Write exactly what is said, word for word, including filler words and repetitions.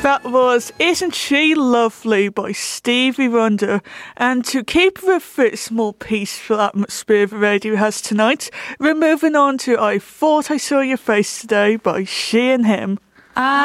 That was Isn't She Lovely by Stevie Wonder. And to keep with this more peaceful atmosphere the radio has tonight, we're moving on to I Thought I Saw Your Face Today by She and Him. I